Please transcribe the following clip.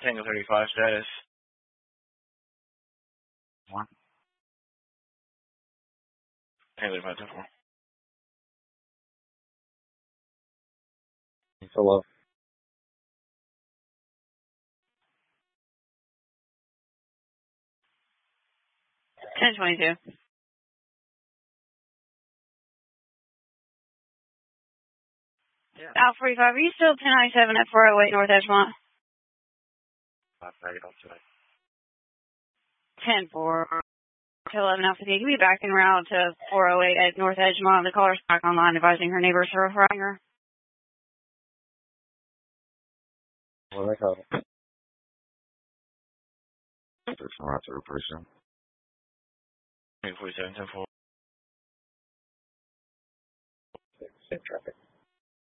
Tango 35 status. 1. Tango 35 10 4. Hello. 1022. Yeah. Out 45, are you still 1097 at 408 North Edgemont? 10 4 to 11 Alpha D. Can be back en route to 408 at North Edgemont. The caller's back online advising her neighbors are referring her. What I call it? There's no answer person. 47 10 4. Same traffic.